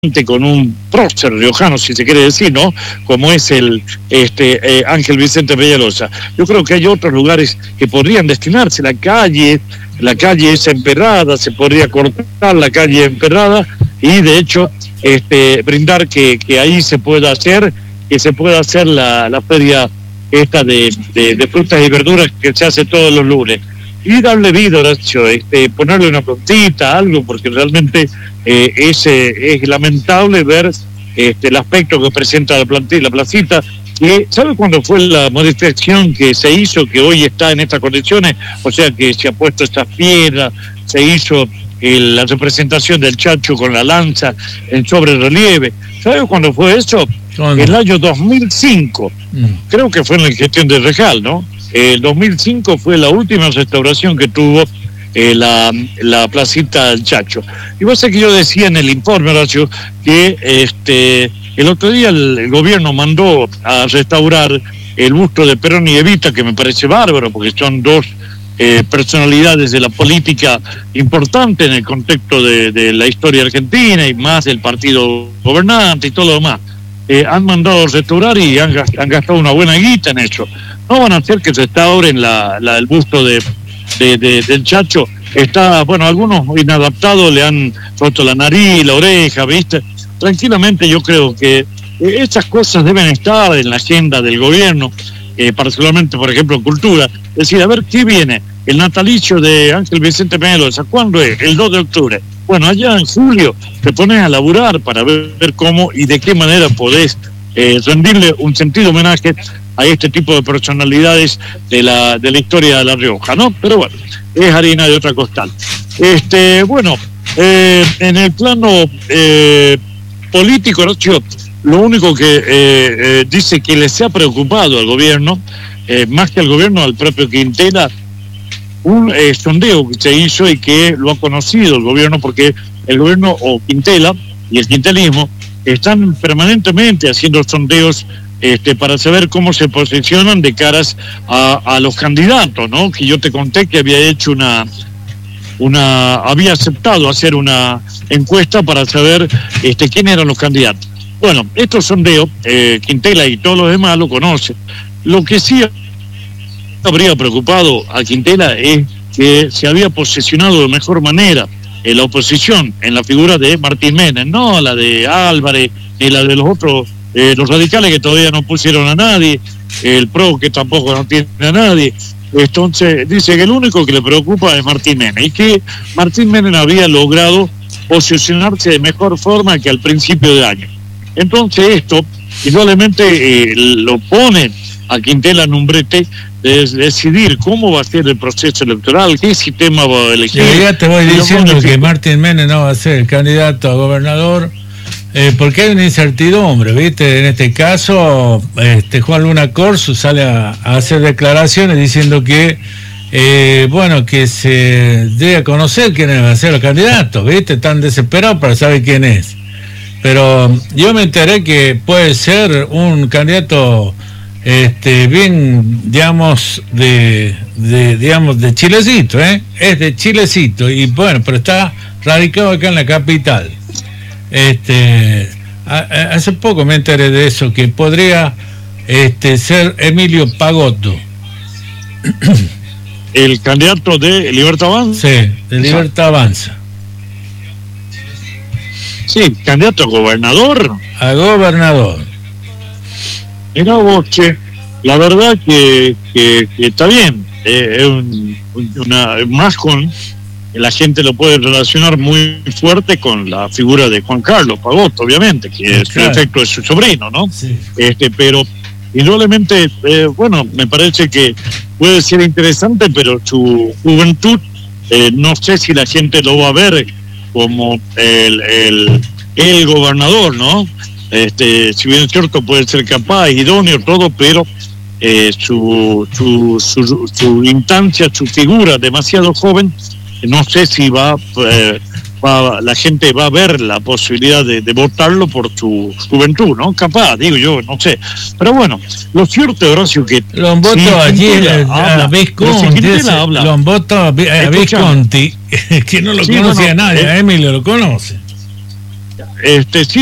con un prócer riojano, si se quiere decir, ¿no? Como es el Ángel Vicente Peñalosa. Yo creo que hay otros lugares que podrían destinarse. La calle es emperrada, se podría cortar la calle emperrada y de hecho brindar que ahí se pueda hacer, la feria esta de frutas y verduras que se hace todos los lunes. Y darle vida, Horacio, ponerle una plantita, algo, porque realmente es lamentable ver el aspecto que presenta la placita. ¿Sabe cuándo fue la modificación que se hizo, que hoy está en estas condiciones? O sea, que se ha puesto estas piedras, se hizo la representación del Chacho con la lanza en sobre relieve. ¿Sabe cuándo fue eso? ¿Cuándo? El año 2005. Creo que fue en la gestión de Rejal, ¿no? El 2005 fue la última restauración que tuvo la placita del Chacho. Y vos sabés que yo decía en el informe, Horacio, que el otro día el gobierno mandó a restaurar el busto de Perón y Evita, que me parece bárbaro, porque son dos personalidades de la política importante en el contexto de la historia argentina y más del partido gobernante y todo lo demás. Han mandado a restaurar y han gastado una buena guita en eso. No van a hacer que se restauren el busto del Chacho. Está, bueno, algunos inadaptados le han roto la nariz, la oreja, ¿viste? Tranquilamente yo creo que estas cosas deben estar en la agenda del gobierno, particularmente, por ejemplo, cultura. Es decir, a ver, ¿qué viene? El natalicio de Ángel Vicente Peñalosa, ¿cuándo es? El 2 de octubre. Bueno, allá en julio te pones a laburar para ver cómo y de qué manera podés rendirle un sentido homenaje a este tipo de personalidades de la historia de La Rioja, ¿no? Pero bueno, es harina de otra costal. Bueno, en el plano político, ¿no? Lo único que dice que les ha preocupado al gobierno, más que al gobierno, al propio Quintela, un sondeo que se hizo y que lo ha conocido el gobierno, porque el gobierno o Quintela y el quintelismo están permanentemente haciendo sondeos para saber cómo se posicionan de caras a los candidatos, ¿no? Que yo te conté que había hecho había aceptado hacer una encuesta para saber quiénes eran los candidatos. Bueno, estos sondeos, Quintela y todos los demás lo conocen. Lo que sí habría preocupado a Quintela es que se había posicionado de mejor manera en la oposición, en la figura de Martín Menem, no la de Álvarez, ni la de los otros, los radicales que todavía no pusieron a nadie, el PRO que tampoco no tiene a nadie. Entonces dice que el único que le preocupa es Martín Menem, y que Martín Menem había logrado posicionarse de mejor forma que al principio de año. Entonces esto indudablemente lo pone a Quintela en un brete de decidir cómo va a ser el proceso electoral, qué sistema va a elegir. Ya te voy diciendo que Martín Menem no va a ser el candidato a gobernador, porque hay una incertidumbre, ¿viste? En este caso, Juan Luna Corso sale a hacer declaraciones diciendo que, que se dé a conocer quiénes van a ser los candidatos, ¿viste? Están desesperados para saber quién es. Pero yo me enteré que puede ser un candidato bien, digamos, de Chilecito, es de Chilecito, y bueno, pero está radicado acá en la capital. Hace poco me enteré de eso, que podría ser Emilio Pagotto. ¿El candidato de Libertad Avanza? Sí, de Libertad Avanza. Sí, candidato a gobernador. A gobernador. Mira vos, che, la verdad que está bien, más con la gente lo puede relacionar muy fuerte con la figura de Juan Carlos Pagotto, obviamente, que es el efecto de su sobrino, ¿no? Sí. Pero indudablemente, me parece que puede ser interesante, pero su juventud, no sé si la gente lo va a ver como el gobernador, ¿no? Si bien es cierto, puede ser capaz, idóneo, todo, pero su instancia, su figura demasiado joven, no sé si la gente va a ver la posibilidad de votarlo por su juventud, ¿no? Capaz, digo yo, no sé. Pero bueno, lo cierto, Horacio, que lo han votado allí a Visconti, lo han votado a Visconti, que no lo conocía nadie, a Emilio lo conoce. sí